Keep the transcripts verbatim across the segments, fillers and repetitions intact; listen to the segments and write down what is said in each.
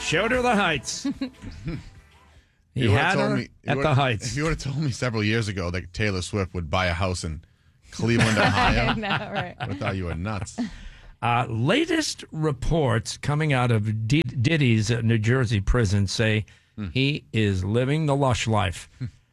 Showed her the heights. He You would've had told her me- you at would've- the heights. If you would have told me several years ago that Taylor Swift would buy a house in Cleveland, Ohio, I know, right? I would have thought you were nuts. Uh, latest reports coming out of D- Diddy's uh, New Jersey prison say Hmm. he is living the lush life.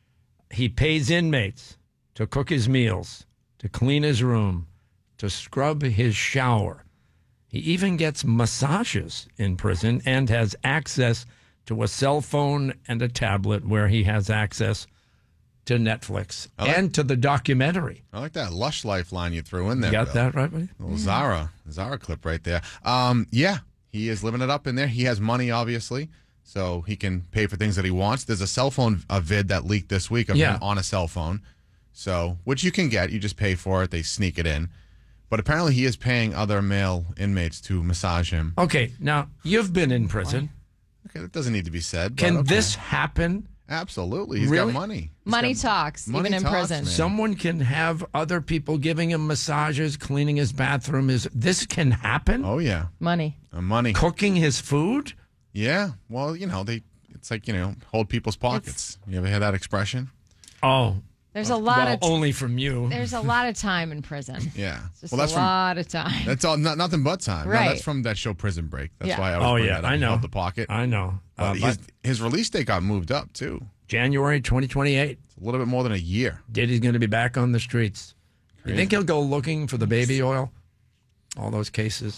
He pays inmates to cook his meals, to clean his room, to scrub his shower. He even gets massages in prison and has access to a cell phone and a tablet where he has access to Netflix like- and to the documentary. I like that lush life line you threw in there. You got Bill. that right, buddy? Little Zara, Zara clip right there. Um, yeah, he is living it up in there. He has money, obviously, so he can pay for things that he wants. There's a cell phone a vid that leaked this week of Yeah. him on a cell phone, so which you can get. You just pay for it. They sneak it in. But apparently he is paying other male inmates to massage him. Okay, now you've been in prison. Okay, that doesn't need to be said. but Can okay. this happen? Absolutely. He's Really? got money. He's Money got- talks, money even in talks, prison. man. Someone can have other people giving him massages, cleaning his bathroom. Is this can happen? Oh, yeah. Money. Uh, money. Cooking his food? Yeah. Well, you know, they. It's like, you know, hold people's pockets. You ever hear that expression? Oh, There's a lot well, of only from you. there's a lot of time in prison. Yeah. It's just well, that's a from lot of time. That's all. Not, nothing but time. No, Right. that's from that show Prison Break. That's Yeah. why I was. Oh bringing yeah, that up. I He know. held the pocket. I know. But Uh, his, but his release date got moved up too. January twenty twenty-eight. It's a little bit more than a year. Diddy's going to be back on the streets. You think he'll go looking for the baby oil? All those cases.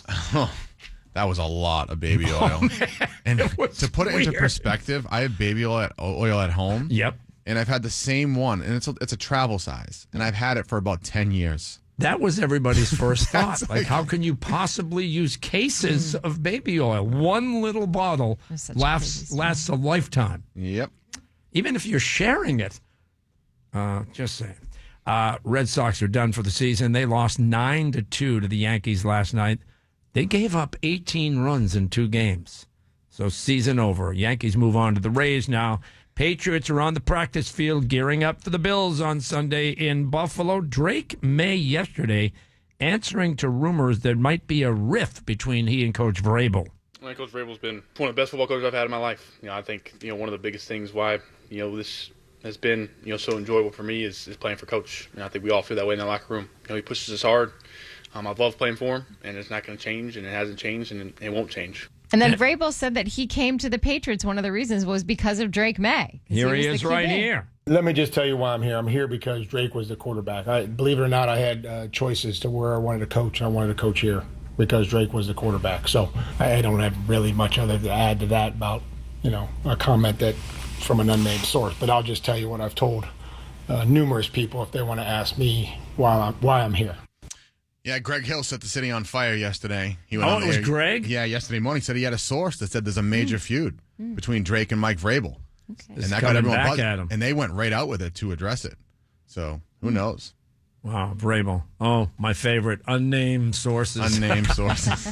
That was a lot of baby oil. And was to put it into weird. perspective, I have baby oil at, oil at home. Yep. And I've had the same one, and it's a, it's a travel size, and I've had it for about ten years. That was everybody's first thought. That's like, like- how can you possibly use cases of baby oil? One little bottle That's such a lasts crazy story. lasts a lifetime. Yep. Even if you're sharing it. Uh, just saying. Uh, Red Sox are done for the season. They lost nine to two to the Yankees last night. They gave up eighteen runs in two games. So season over. Yankees move on to the Rays now. Patriots are on the practice field gearing up for the Bills on Sunday in Buffalo. Drake May yesterday answering to rumors there might be a rift between he and Coach Vrabel. I think Coach Vrabel's been one of the best football coaches I've had in my life. You know, I think you know one of the biggest things why you know this has been you know so enjoyable for me is, is playing for Coach. And I think we all feel that way in the locker room. You know, he pushes us hard. Um, I've loved playing for him, and it's not going to change, and it hasn't changed, and it won't change. And then Vrabel said that he came to the Patriots. One of the reasons was because of Drake May. 'Cause Here was he the is Q B. right here. Let me just tell you why I'm here. I'm here because Drake was the quarterback. I believe it or not, I had uh, choices to where I wanted to coach. I wanted to coach here because Drake was the quarterback. So I don't have really much other to add to that about, you know, a comment that from an unnamed source. But I'll just tell you what I've told uh, numerous people if they want to ask me why I'm, why I'm here. Yeah, Greg Hill set the city on fire yesterday. He went Oh, on it was air- Greg? Yeah, yesterday morning. He said he had a source that said there's a major feud between Drake and Mike Vrabel. And Just that coming got everyone back buzzed. at him. And they went right out with it to address it. So who knows? Wow, Vrabel. Oh, my favorite. Unnamed sources. Unnamed sources.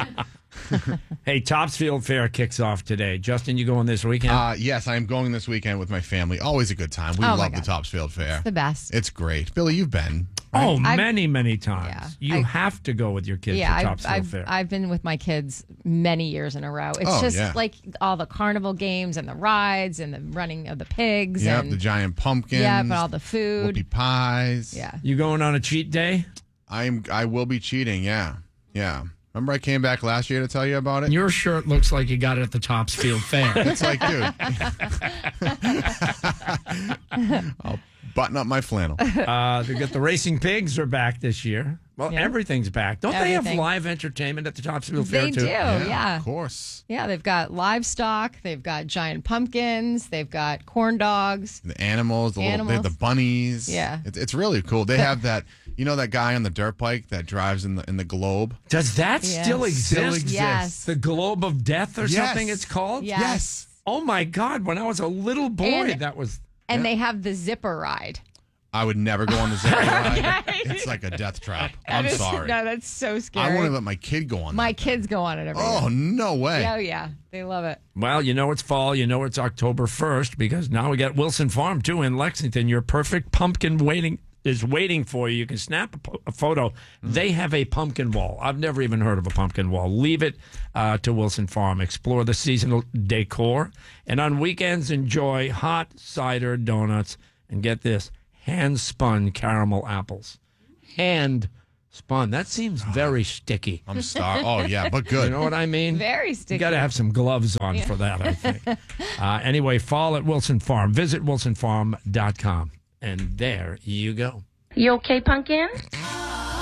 Hey, Topsfield Fair kicks off today. Justin, you going this weekend? Uh, yes, I am going this weekend with my family. Always a good time. We Oh, my love the God. Topsfield Fair. The best. It's great. Billy, you've been. oh, I've- many, many times. Yeah, you I- have to go with your kids Yeah, to I've, Topsfield I've, Fair. I've been with my kids many years in a row. It's Oh, just yeah. like all the carnival games and the rides and the running of the pigs. Yep, and the giant pumpkins. Yeah, but all the food. Whoopie pies. Yeah. you going on a cheat day? I'm. I will be cheating. Yeah, yeah. Remember, I came back last year to tell you about it. Your shirt looks like you got it at the Topsfield Fair. It's like, dude, I'll button up my flannel. uh, they got the Racing Pigs are back this year. Well, Yeah. everything's back. Don't they have Everything. live entertainment at the Topsfield Fair They too? do, yeah. Of course. Yeah, they've got livestock, they've got giant pumpkins, they've got corn dogs. The animals, the little, they have Animals. the bunnies. Yeah. it's, it's really cool. They have that. You know that guy on the dirt bike that drives in the in the globe. Does that Yes. still exist? Still exists. Yes. The Globe of Death or Yes. something it's called? Yes. Yes. Oh my God! When I was a little boy, And- that was. And they have the zipper ride. I would never go on the zipper ride. It's like a death trap. I'm That is- sorry. No, that's so scary. I want to let my kid go on. my that. kids go on it every Oh year. no way! Oh, yeah. They love it. Well, you know it's fall. You know it's October first because now we got Wilson Farm too in Lexington. Your perfect pumpkin waiting is waiting for you. You can snap a, po- a photo. They have a pumpkin wall. I've never even heard of a pumpkin wall. Leave it uh, to Wilson Farm. Explore the seasonal decor. And on weekends, enjoy hot cider donuts. And get this, hand-spun caramel apples. Hand-spun. That seems very sticky. I'm star. Oh, yeah, but good. You know what I mean? Very sticky. You got to have some gloves on for that, I think. uh, anyway, fall at Wilson Farm. Visit wilson farm dot com. And there you go. You okay, Pumpkin?